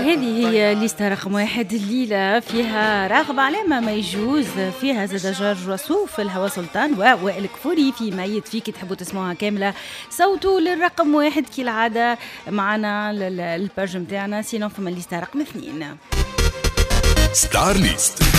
هذه هي ليستا رقم واحد الليلة، فيها راغب علامة ما يجوز، فيها زاد جورج وسوف، الهوى سلطان ووائل كفوري في ميت فيك. تحبوا تسمعوها كاملة صوتوا للرقم واحد كالعادة معنا البرج متاعنا، سينو فما ليستا رقم 2 ستار ليست.